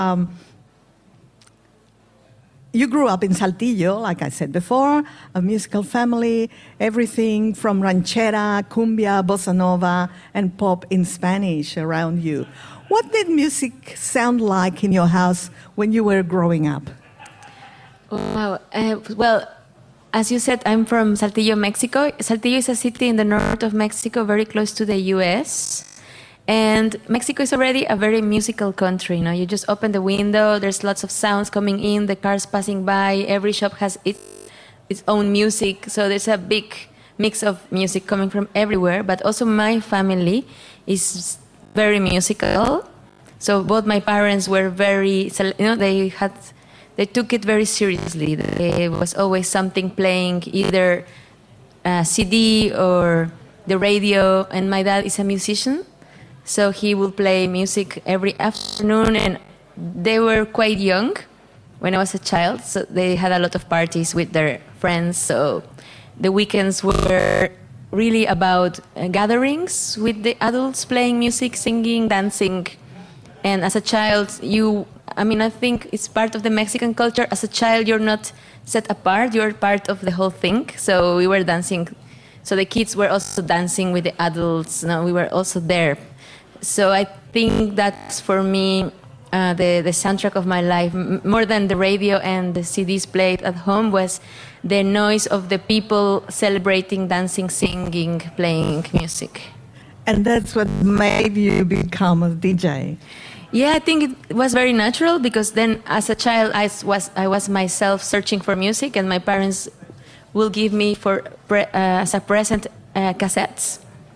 You grew up in Saltillo, like I said before, a musical family, everything from ranchera, cumbia, bossa nova, and pop in Spanish around you. What did music sound like in your house when you were growing up? Wow. Well, as you said, I'm from Saltillo, Mexico. Saltillo is a city in the north of Mexico, very close to the U.S., and Mexico is already a very musical country. You know, you just open the window, there's lots of sounds coming in, the cars passing by, every shop has its own music. So there's a big mix of music coming from everywhere. But also my family is very musical. So both my parents were very, they took it very seriously. There was always something playing, either a CD or the radio. And my dad is a musician. So he will play music every afternoon, and they were quite young when I was a child, so they had a lot of parties with their friends. So the weekends were really about gatherings with the adults, playing music, singing, dancing. And as a child, I think it's part of the Mexican culture. As a child, you're not set apart, you're part of the whole thing. So we were dancing. So the kids were also dancing with the adults. We were also there. So I think that's, for me, the soundtrack of my life. More than the radio and the CDs played at home was the noise of the people celebrating, dancing, singing, playing music. And that's what made you become a DJ. Yeah, I think it was very natural, because then as a child I was myself searching for music, and my parents will give me as a present cassettes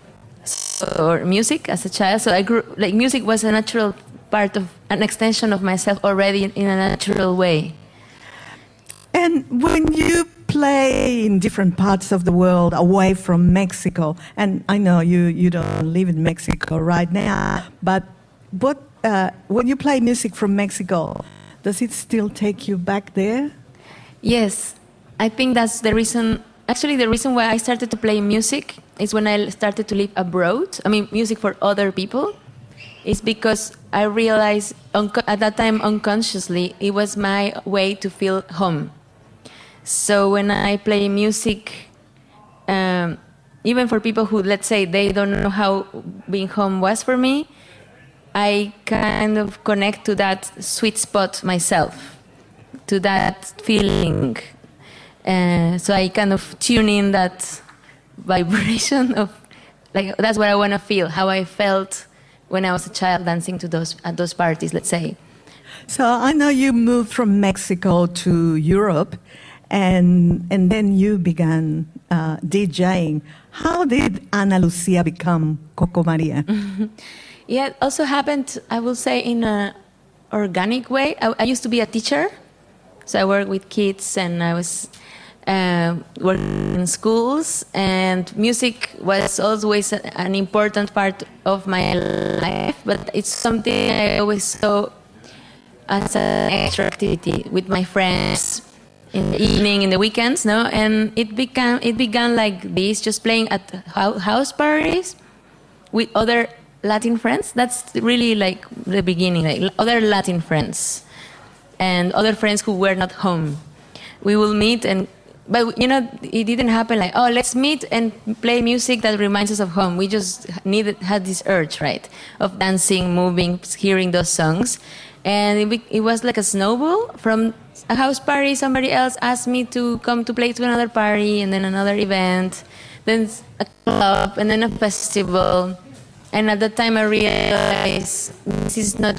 or music as a child. So I grew, music was a natural part of, an extension of myself already in a natural way. And when you play in different parts of the world away from Mexico, and I know you don't live in Mexico right now, but when you play music from Mexico, does it still take you back there? Yes, I think that's the reason. Actually, the reason why I started to play music is when I started to live abroad. Music for other people. Is because I realized at that time unconsciously it was my way to feel home. So when I play music, even for people who, let's say, they don't know how being home was for me, I kind of connect to that sweet spot myself, to that feeling. So I kind of tune in that vibration of, that's what I want to feel, how I felt when I was a child dancing at those parties, let's say. So I know you moved from Mexico to Europe, and then you began DJing. How did Ana Lucia become Coco Maria? Yeah, it also happened, I will say, in an organic way. I used to be a teacher, so I worked with kids, and I was working in schools, and music was always an important part of my life, but it's something I always saw as an extra activity with my friends in the evening, in the weekends, and it began like this, just playing at house parties with other Latin friends. That's really like the beginning, like other Latin friends and other friends who were not home. We will meet, but it didn't happen like, oh, let's meet and play music that reminds us of home. We just had this urge, right, of dancing, moving, hearing those songs. And it was like a snowball. From a house party, somebody else asked me to come to play to another party, and then another event, then a club, and then a festival. And at that time I realized this is not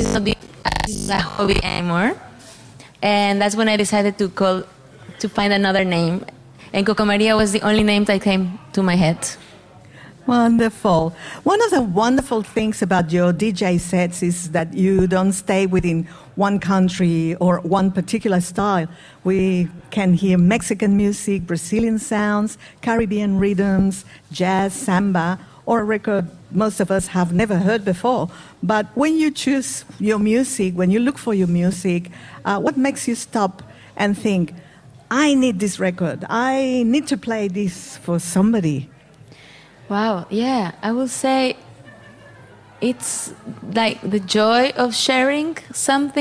a hobby anymore. And that's when I decided to find another name. And Coco Maria was the only name that came to my head. Wonderful. One of the wonderful things about your DJ sets is that you don't stay within one country or one particular style. We can hear Mexican music, Brazilian sounds, Caribbean rhythms, jazz, samba, or a record most of us have never heard before. But when you choose your music, when you look for your music, what makes you stop and think, I need this record, I need to play this for somebody? Wow, yeah, I will say it's like the joy of sharing something